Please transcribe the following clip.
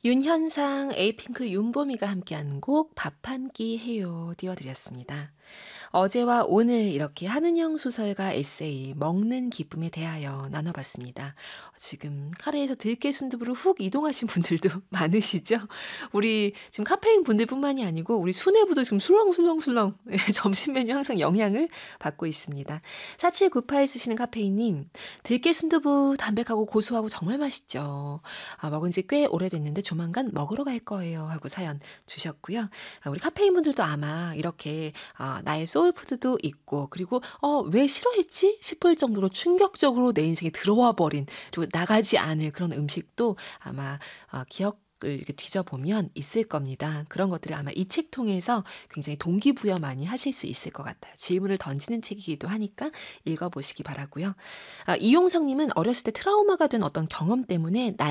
윤현상, 에이핑크, 윤보미가 함께한 곡 밥 한 끼 해요 띄워드렸습니다. 어제와 오늘 이렇게 한은영 소설가 에세이 먹는 기쁨에 대하여 나눠봤습니다. 지금 카레에서 들깨 순두부로 훅 이동하신 분들도 많으시죠? 우리 지금 카페인 분들뿐만이 아니고 우리 수뇌부도 지금 술렁술렁술렁 점심 메뉴 항상 영향을 받고 있습니다. 4798 쓰시는 카페인님, 들깨 순두부 담백하고 고소하고 정말 맛있죠. 먹은 지 꽤 오래됐는데 조만간 먹으러 갈 거예요 하고 사연 주셨고요. 우리 카페인 분들도 아마 이렇게 나의 소울푸드도 있고, 그리고 왜 싫어했지 싶을 정도로 충격적으로 내 인생에 들어와 버린, 그리고 나가지 않을 그런 음식도 아마 기억을 이렇게 뒤져보면 있을 겁니다. 그런 것들을 아마 이 책 통해서 굉장히 동기부여 많이 하실 수 있을 것 같아요. 질문을 던지는 책이기도 하니까 읽어보시기 바라고요. 이용성님은 어렸을 때 트라우마가 된 어떤 경험 때문에